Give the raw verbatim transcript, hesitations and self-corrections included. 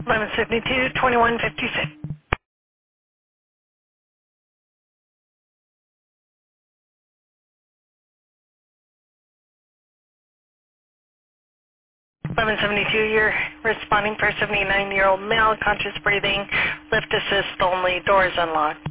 eleven seventy-two, twenty-one fifty-six. eleven seventy-two, you're responding for a seventy-nine-year-old male, conscious breathing, lift assist only, doors unlocked.